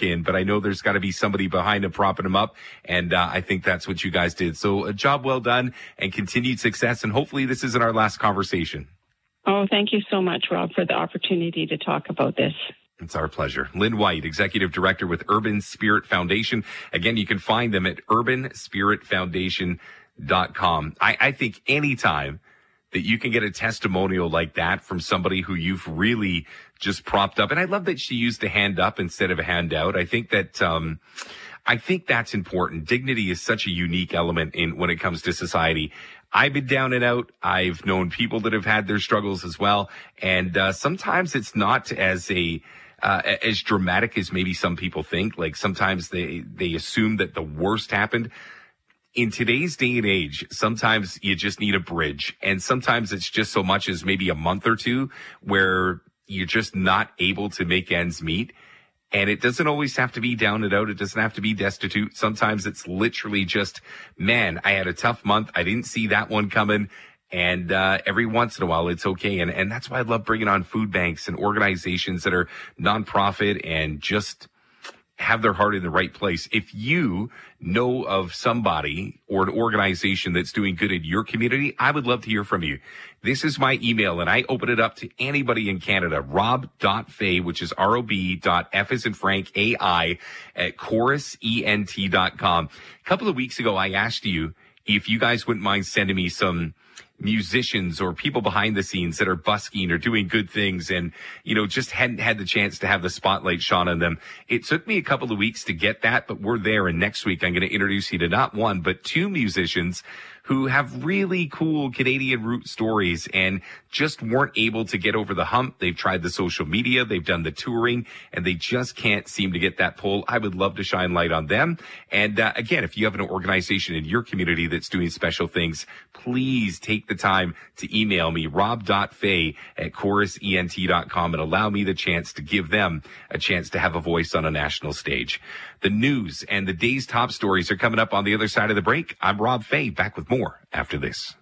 work in, but I know there's got to be somebody behind him propping him up. And I think that's what you guys did. So a job well done and continued success. And hopefully this isn't our last conversation. Oh, thank you so much, Rob, for the opportunity to talk about this. It's our pleasure. Lynn White, Executive Director with Urban Spirit Foundation. Again, you can find them at urbanspiritfoundation.com. I think anytime that you can get a testimonial like that from somebody who you've really just propped up. And I love that she used a hand up instead of a handout. I think that, I think that's important. Dignity is such a unique element when it comes to society. I've been down and out. I've known people that have had their struggles as well. And, sometimes it's not as dramatic as maybe some people think. Like sometimes they assume that the worst happened. In today's day and age, sometimes you just need a bridge. And sometimes it's just so much as maybe a month or two where you're just not able to make ends meet. And it doesn't always have to be down and out. It doesn't have to be destitute. Sometimes it's literally just, man, I had a tough month. I didn't see that one coming. And every once in a while, it's okay. And that's why I love bringing on food banks and organizations that are nonprofit and just have their heart in the right place. If you know of somebody or an organization that's doing good in your community, I would love to hear from you. This is my email, and I open it up to anybody in Canada. Rob.Fay, which is ROB.F as in Frank, AI, at chorusent.com. A couple of weeks ago, I asked you if you guys wouldn't mind sending me some musicians or people behind the scenes that are busking or doing good things and, just hadn't had the chance to have the spotlight shone on them. It took me a couple of weeks to get that, but we're there. And next week, I'm going to introduce you to not one, but two musicians who have really cool Canadian root stories and just weren't able to get over the hump. They've tried the social media, they've done the touring, and they just can't seem to get that pull. I would love to shine light on them. And again, if you have an organization in your community that's doing special things, please take the time to email me, rob.fay at chorusent.com, and allow me the chance to give them a chance to have a voice on a national stage. The news and the day's top stories are coming up on the other side of the break. I'm Rob Fay, back with more after this.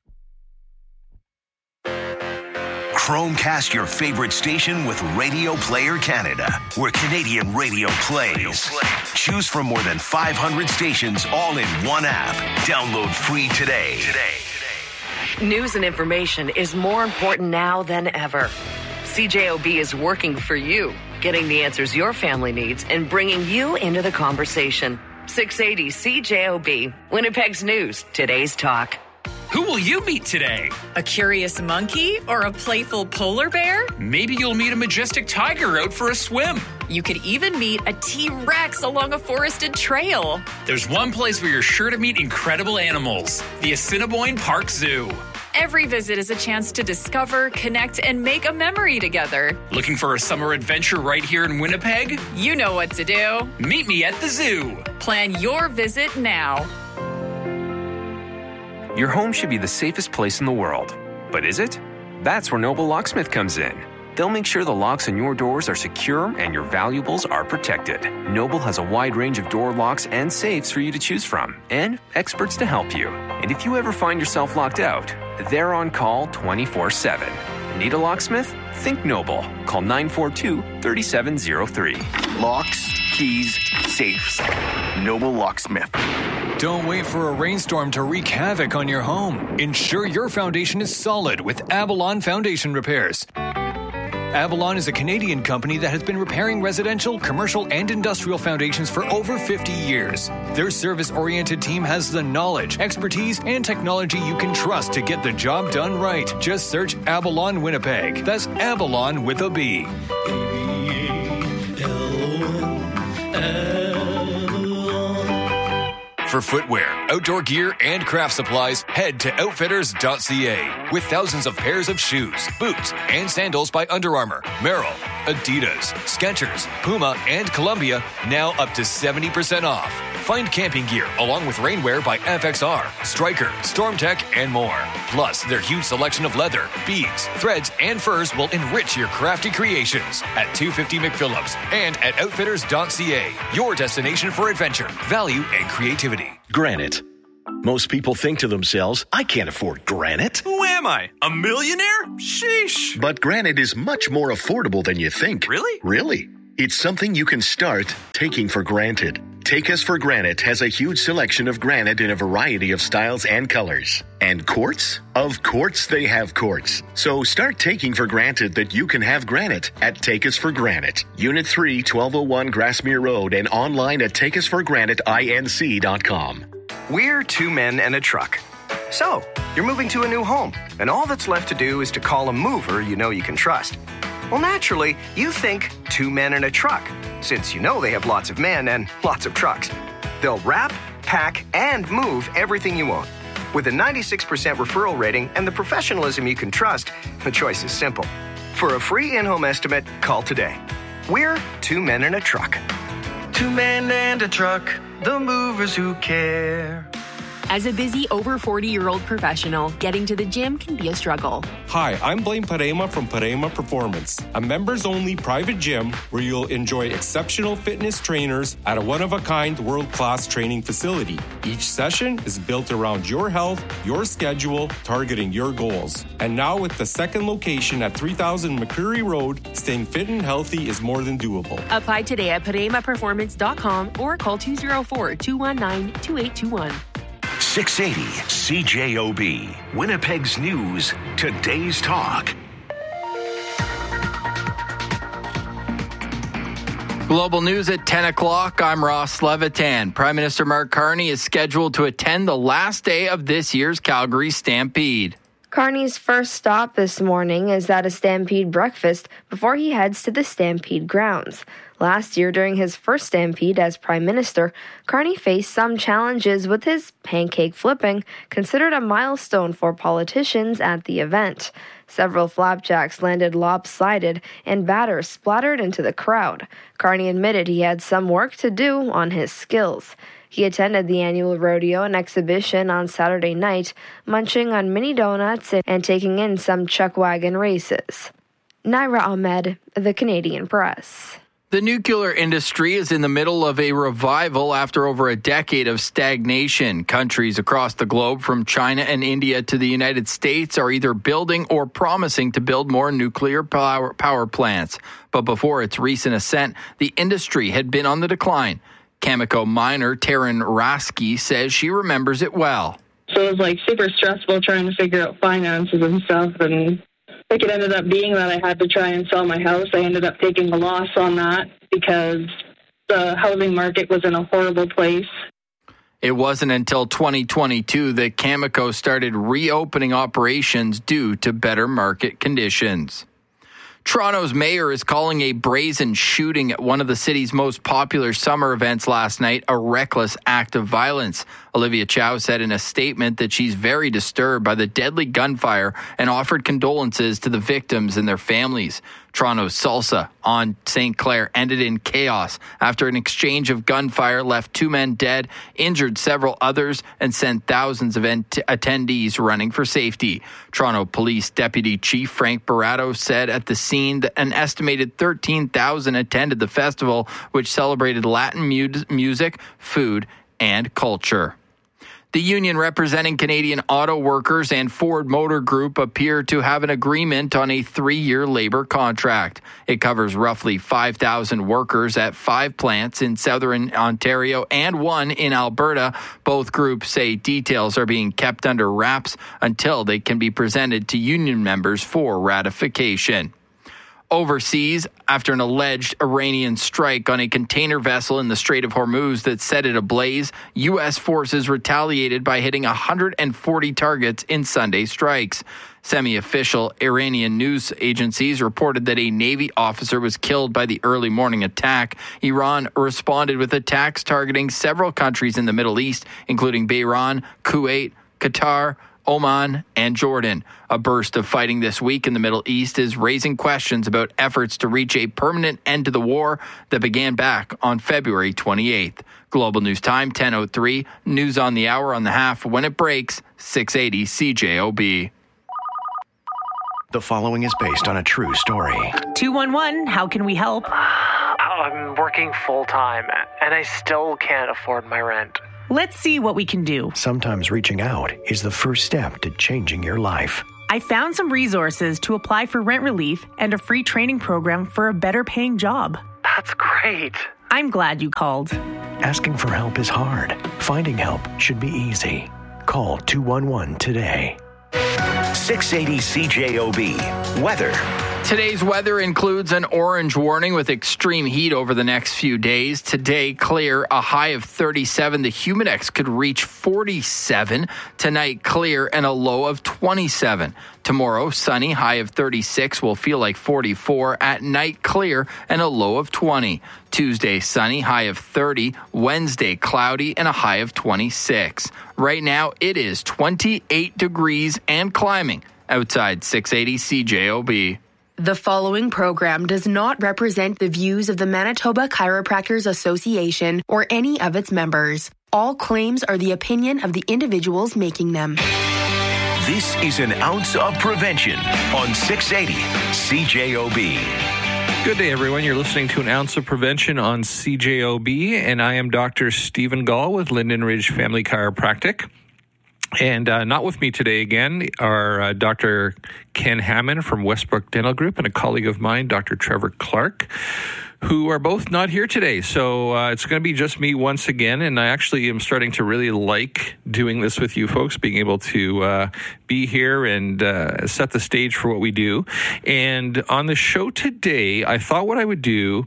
Chromecast your favorite station with Radio Player Canada, where Canadian radio plays. Choose from more than 500 stations all in one app. Download free today. News and information is more important now than ever. CJOB is working for you, getting the answers your family needs and bringing you into the conversation. 680 CJOB, Winnipeg's news, today's talk. Who will you meet today? A curious monkey or a playful polar bear? Maybe you'll meet a majestic tiger out for a swim. You could even meet a T-Rex along a forested trail. There's one place where you're sure to meet incredible animals, the Assiniboine Park Zoo. Every visit is a chance to discover, connect, and make a memory together. Looking for a summer adventure right here in Winnipeg? You know what to do. Meet me at the zoo. Plan your visit now. Your home should be the safest place in the world. But is it? That's where Noble Locksmith comes in. They'll make sure the locks on your doors are secure and your valuables are protected. Noble has a wide range of door locks and safes for you to choose from, and experts to help you. And if you ever find yourself locked out, they're on call 24/7. Need a locksmith? Think Noble. Call 942-3703. Locks, keys, safes. Noble Locksmith. Don't wait for a rainstorm to wreak havoc on your home. Ensure your foundation is solid with Avalon Foundation Repairs. Avalon is a Canadian company that has been repairing residential, commercial, and industrial foundations for over 50 years. Their service-oriented team has the knowledge, expertise, and technology you can trust to get the job done right. Just search Avalon Winnipeg. That's Avalon with a B. For footwear, outdoor gear, and craft supplies, head to outfitters.ca. With thousands of pairs of shoes, boots, and sandals by Under Armour, Merrell, Adidas, Skechers, Puma, and Columbia, now up to 70% off. Find camping gear along with rainwear by FXR, Stryker, StormTech, and more. Plus, their huge selection of leather, beads, threads, and furs will enrich your crafty creations at 250 McPhillips and at outfitters.ca. Your destination for adventure, value, and creativity. Granite. Most people think to themselves, I can't afford granite. Who am I? A millionaire? Sheesh. But granite is much more affordable than you think. Really? Really. It's something you can start taking for granted. Take Us for Granite has a huge selection of granite in a variety of styles and colors. And quartz? Of course they have quartz. So start taking for granted that you can have granite at Take Us for Granite. Unit 3, 1201 Grassmere Road, and online at takeusforgraniteinc.com. We're two men and a truck. So, you're moving to a new home, and all that's left to do is to call a mover you know you can trust. Well, naturally, you think two men and a truck, since you know they have lots of men and lots of trucks. They'll wrap, pack, and move everything you own. With a 96% referral rating and the professionalism you can trust, the choice is simple. For a free in-home estimate, call today. We're two men and a truck. Two men and a truck, the movers who care. As a busy over 40-year-old professional, getting to the gym can be a struggle. Hi, I'm Blaine Parema from Parema Performance, a members-only private gym where you'll enjoy exceptional fitness trainers at a one-of-a-kind world-class training facility. Each session is built around your health, your schedule, targeting your goals. And now with the second location at 3000 McCreary Road, staying fit and healthy is more than doable. Apply today at paremaperformance.com or call 204-219-2821. 680 CJOB, Winnipeg's news, today's talk. Global news at 10 o'clock. I'm Ross Levitan. Prime Minister Mark Carney is scheduled to attend the last day of this year's Calgary Stampede. Carney's first stop this morning is at a Stampede breakfast before he heads to the Stampede grounds. Last year, during his first Stampede as Prime Minister, Carney faced some challenges with his pancake flipping, considered a milestone for politicians at the event. Several flapjacks landed lopsided and batter splattered into the crowd. Carney admitted he had some work to do on his skills. He attended the annual rodeo and exhibition on Saturday night, munching on mini donuts and taking in some chuck wagon races. Naira Ahmed, The Canadian Press. The nuclear industry is in the middle of a revival after over a decade of stagnation. Countries across the globe, from China and India to the United States, are either building or promising to build more nuclear power plants. But before its recent ascent, the industry had been on the decline. Cameco miner Taryn Rasky says she remembers it well. So it was like super stressful trying to figure out finances and stuff, and like it ended up being that I had to try and sell my house. I ended up taking a loss on that because the housing market was in a horrible place. It wasn't until 2022 that Cameco started reopening operations due to better market conditions. Toronto's mayor is calling a brazen shooting at one of the city's most popular summer events last night a reckless act of violence. Olivia Chow said in a statement that she's very disturbed by the deadly gunfire and offered condolences to the victims and their families. Toronto's Salsa on St. Clair ended in chaos after an exchange of gunfire left 2 men dead, injured several others, and sent thousands of attendees running for safety. Toronto Police Deputy Chief Frank Barato said at the scene that an estimated 13,000 attended the festival, which celebrated Latin music, food, and culture. The union representing Canadian auto workers and Ford Motor Group appear to have an agreement on a 3-year labor contract. It covers roughly 5,000 workers at 5 plants in southern Ontario and 1 in Alberta. Both groups say details are being kept under wraps until they can be presented to union members for ratification. Overseas, after an alleged Iranian strike on a container vessel in the Strait of Hormuz that set it ablaze, U.S. forces retaliated by hitting 140 targets in Sunday strikes. Semi-official Iranian news agencies reported that a Navy officer was killed by the early morning attack. Iran responded with attacks targeting several countries in the Middle East, including Bahrain, Kuwait, Qatar, Oman, and Jordan. A burst of fighting this week in the Middle East is raising questions about efforts to reach a permanent end to the war that began back on February 28th. Global News Time, 10:03. News on the hour on the half when it breaks, 680 CJOB. The following is based on a true story. 211, how can we help? I'm working full-time, and I still can't afford my rent. Let's see what we can do. Sometimes reaching out is the first step to changing your life. I found some resources to apply for rent relief and a free training program for a better paying job. That's great. I'm glad you called. Asking for help is hard. Finding help should be easy. Call 211 today. 680 CJOB. Weather. Today's weather includes an orange warning with extreme heat over the next few days. Today, clear, a high of 37. The Humidex could reach 47. Tonight, clear and a low of 27. Tomorrow, sunny, high of 36, will feel like 44. At night, clear and a low of 20. Tuesday, sunny, high of 30. Wednesday, cloudy and a high of 26. Right now, it is 28 degrees and climbing outside 680 CJOB. The following program does not represent the views of the Manitoba Chiropractors Association or any of its members. All claims are the opinion of the individuals making them. This is an ounce of prevention on 680 CJOB. Good day, everyone. You're listening to an ounce of prevention on CJOB, and I am Dr. Stephen Gall with Linden Ridge Family Chiropractic. And not with me today again are Dr. Ken Hammond from Westbrook Dental Group and a colleague of mine, Dr. Trevor Clark, who are both not here today. So it's going to be just me once again. And I actually am starting to really like doing this with you folks, being able to be here and set the stage for what we do. And on the show today, I thought what I would do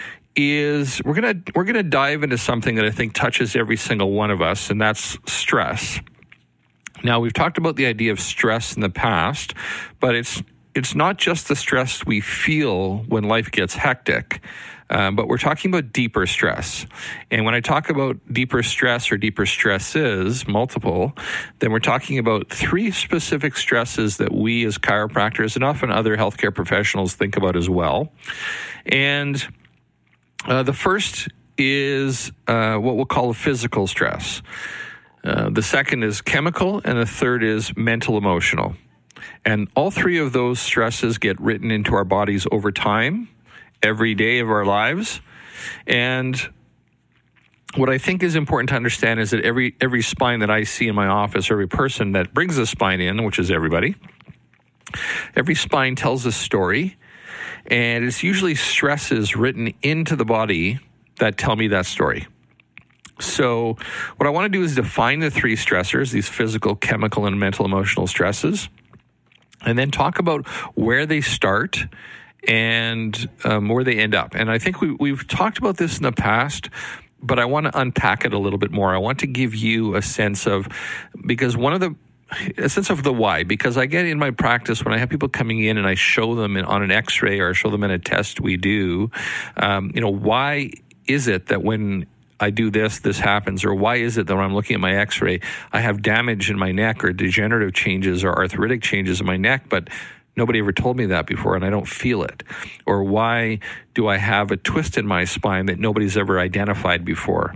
is we're gonna dive into something that I think touches every single one of us, and that's stress. Now, we've talked about the idea of stress in the past, but it's not just the stress we feel when life gets hectic, but we're talking about deeper stress. And when I talk about deeper stress or deeper stresses, multiple, then we're talking about three specific stresses that we as chiropractors and often other healthcare professionals think about as well. And the first is what we'll call a physical stress. The second is chemical, and the third is mental emotional. And all three of those stresses get written into our bodies over time, every day of our lives. And what I think is important to understand is that every spine that I see in my office, every person that brings a spine in, which is everybody, every spine tells a story, and it's usually stresses written into the body that tell me that story. So what I want to do is define the three stressors, these physical, chemical, and mental emotional stresses, and then talk about where they start and where they end up. And I think we've talked about this in the past, but I want to unpack it a little bit more. I want to give you a sense of, because a sense of the why, because I get in my practice when I have people coming in and I show them on an x-ray or I show them in a test we do, why is it that when I do this happens? Or why is it that when I'm looking at my x-ray, I have damage in my neck or degenerative changes or arthritic changes in my neck, but nobody ever told me that before and I don't feel it? Or why do I have a twist in my spine that nobody's ever identified before?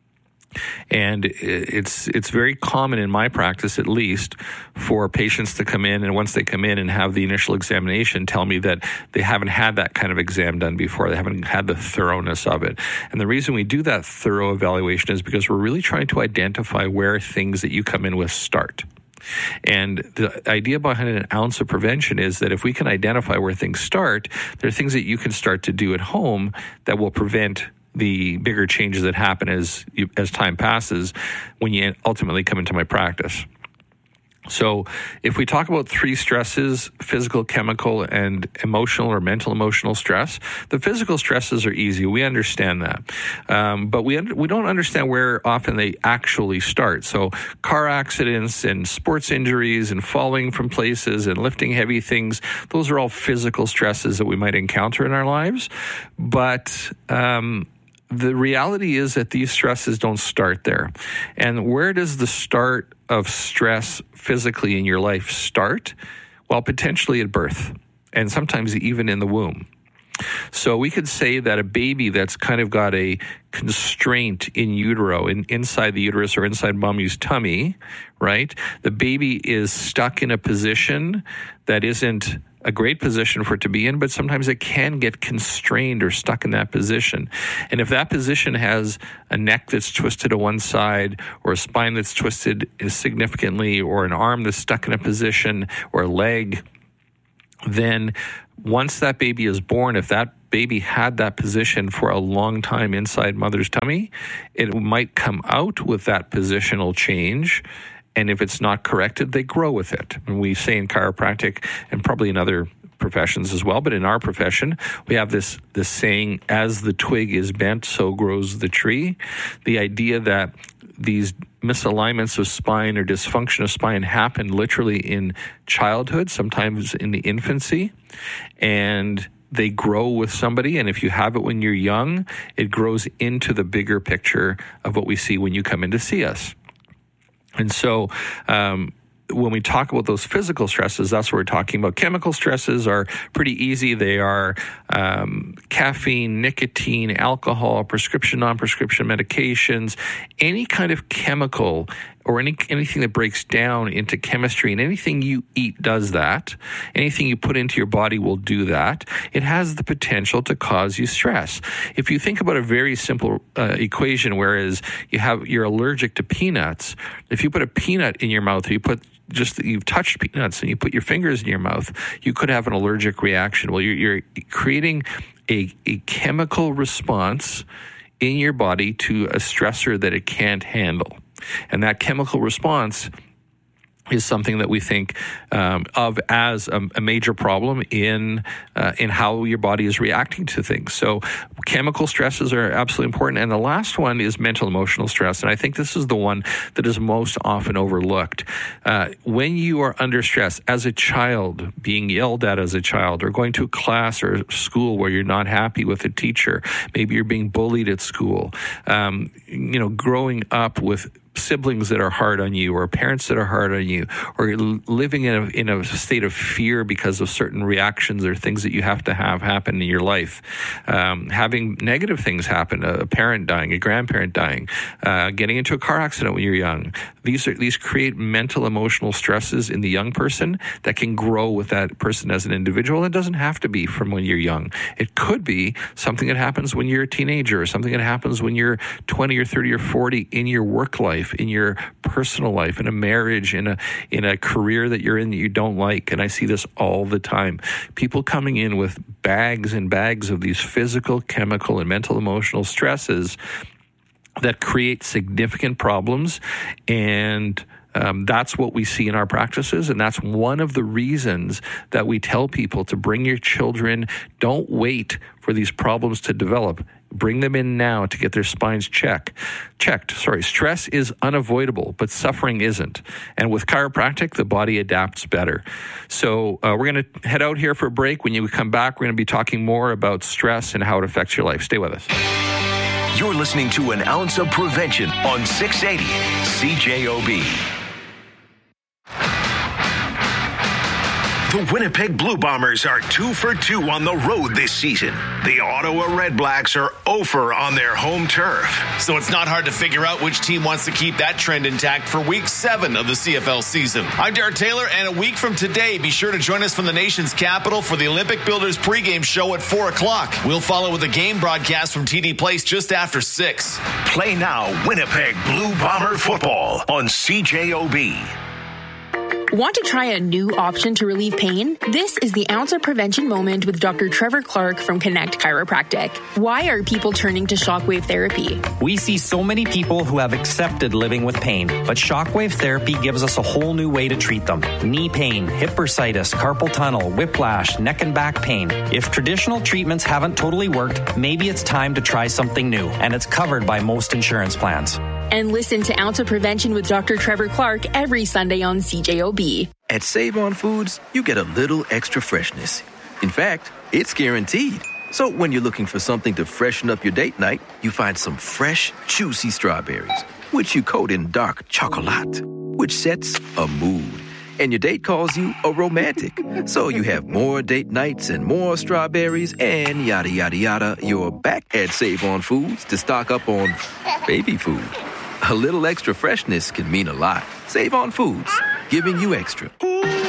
And it's very common in my practice, at least, for patients to come in, and once they come in and have the initial examination, tell me that they haven't had that kind of exam done before. They haven't had the thoroughness of it. And the reason we do that thorough evaluation is because we're really trying to identify where things that you come in with start. And the idea behind an ounce of prevention is that if we can identify where things start, there are things that you can start to do at home that will prevent the bigger changes that happen as time passes when you ultimately come into my practice. So if we talk about three stresses, physical, chemical, and emotional or mental emotional stress, the physical stresses are easy. We understand that. But we don't understand where often they actually start. So car accidents and sports injuries and falling from places and lifting heavy things, those are all physical stresses that we might encounter in our lives. But the reality is that these stresses don't start there. And where does the start of stress physically in your life start? Well, potentially at birth, and sometimes even in the womb. So we could say that a baby that's kind of got a constraint in utero, inside the uterus or inside mommy's tummy, right? The baby is stuck in a position that isn't a great position for it to be in, but sometimes it can get constrained or stuck in that position. And if that position has a neck that's twisted to one side, or a spine that's twisted significantly, or an arm that's stuck in a position, or a leg, then once that baby is born, if that baby had that position for a long time inside mother's tummy, it might come out with that positional change. And if it's not corrected, they grow with it. And we say in chiropractic, and probably in other professions as well, but in our profession, we have this saying, as the twig is bent, so grows the tree. The idea that these misalignments of spine or dysfunction of spine happen literally in childhood, sometimes in the infancy, and they grow with somebody. And if you have it when you're young, it grows into the bigger picture of what we see when you come in to see us. And so when we talk about those physical stresses, that's what we're talking about. Chemical stresses are pretty easy. They are caffeine, nicotine, alcohol, prescription, non-prescription medications, any kind of chemical or anything that breaks down into chemistry, and anything you eat does that. Anything you put into your body will do that. It has the potential to cause you stress. If you think about a very simple equation, whereas you're allergic to peanuts, if you put a peanut in your mouth, or you've touched peanuts and you put your fingers in your mouth, you could have an allergic reaction. Well, you're creating a chemical response in your body to a stressor that it can't handle. And that chemical response is something that we think of as a major problem in how your body is reacting to things. So chemical stresses are absolutely important. And the last one is mental emotional stress. And I think this is the one that is most often overlooked. When you are under stress as a child, being yelled at as a child, or going to a class or school where you're not happy with a teacher, maybe you're being bullied at school, growing up with siblings that are hard on you, or parents that are hard on you, or living in a state of fear because of certain reactions or things that you have to have happen in your life, having negative things happen, a parent dying, a grandparent dying, getting into a car accident when you're young. These create mental emotional stresses in the young person that can grow with that person as an individual. It doesn't have to be from when you're young. It could be something that happens when you're a teenager, or something that happens when you're 20 or 30 or 40 in your work life, in your personal life, in a marriage, in a career that you're in that you don't like. And I see this all the time. People coming in with bags and bags of these physical, chemical, and mental emotional stresses that create significant problems. And that's what we see in our practices. And that's one of the reasons that we tell people to bring your children. Don't wait for these problems to develop. Bring them in now to get their spines checked. Stress is unavoidable, but suffering isn't. And with chiropractic, the body adapts better. So we're going to head out here for a break. When you come back, we're going to be talking more about stress and how it affects your life. Stay with us. You're listening to An Ounce of Prevention on 680 CJOB. The Winnipeg Blue Bombers are 2 for 2 on the road this season. The Ottawa Red Blacks are 0 for on their home turf. So it's not hard to figure out which team wants to keep that trend intact for Week 7 of the CFL season. I'm Darrell Taylor, and a week from today, be sure to join us from the nation's capital for the Olympic Builders pregame show at 4 o'clock. We'll follow with a game broadcast from TD Place just after 6. Play now Winnipeg Blue Bomber football on CJOB. Want to try a new option to relieve pain? This is the Ounce of Prevention moment with Dr. Trevor Clark from Connect Chiropractic. Why are people turning to shockwave therapy? We see so many people who have accepted living with pain, but shockwave therapy gives us a whole new way to treat them. Knee pain, hip bursitis, carpal tunnel, whiplash, neck and back pain. If traditional treatments haven't totally worked, maybe it's time to try something new, and it's covered by most insurance plans. And listen to Ounce of Prevention with Dr. Trevor Clark every Sunday on CJOB. At Save On Foods, you get a little extra freshness. In fact, it's guaranteed. So when you're looking for something to freshen up your date night, you find some fresh, juicy strawberries, which you coat in dark chocolate, which sets a mood. And your date calls you a romantic. So you have more date nights and more strawberries and yada, yada, yada. You're back at Save On Foods to stock up on baby food. A little extra freshness can mean a lot. Save On Foods, giving you extra.